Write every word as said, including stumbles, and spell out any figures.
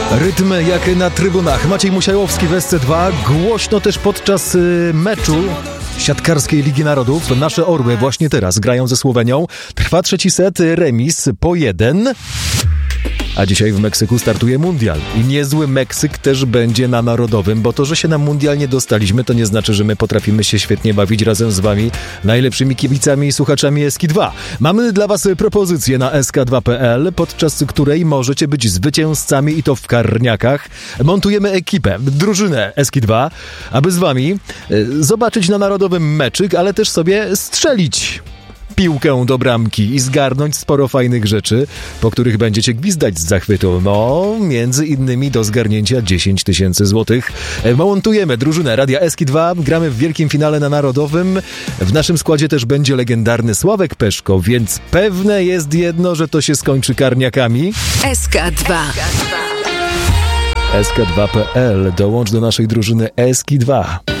Rytm jak na trybunach. Maciej Musiałowski w S C dwa. Głośno też podczas y, meczu siatkarskiej Ligi Narodów. Nasze orły właśnie teraz grają ze Słowenią. Trwa trzeci set, remis po jeden. A dzisiaj w Meksyku startuje mundial. I niezły Meksyk też będzie na Narodowym, bo to, że się na mundial nie dostaliśmy, to nie znaczy, że my potrafimy się świetnie bawić razem z wami, najlepszymi kibicami i słuchaczami S K dwa. Mamy dla was propozycję na S K dwa kropka P L, podczas której możecie być zwycięzcami i to w karniakach. Montujemy ekipę, drużynę S K dwa, aby z wami y, zobaczyć na Narodowym meczyk, ale też sobie strzelić piłkę do bramki i zgarnąć sporo fajnych rzeczy, po których będziecie gwizdać z zachwytu. No, między innymi do zgarnięcia dziesięć tysięcy złotych. Montujemy drużynę Radia S K dwa, gramy w wielkim finale na Narodowym. W naszym składzie też będzie legendarny Sławek Peszko, więc pewne jest jedno, że to się skończy karniakami. S K dwa. S K dwa kropka P L. Dołącz do naszej drużyny S K dwa.